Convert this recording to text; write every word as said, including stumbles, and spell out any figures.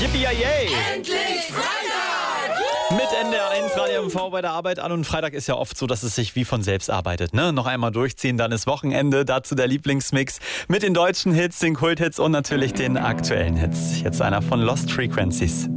Yippie-yay! Endlich Freitag! Mit N D R eins Radio M V bei der Arbeit an und Freitag ist ja oft so, dass es sich wie von selbst arbeitet. Ne? Noch einmal durchziehen, dann ist Wochenende. Dazu der Lieblingsmix mit den deutschen Hits, den Kulthits und natürlich den aktuellen Hits. Jetzt einer von Lost Frequencies.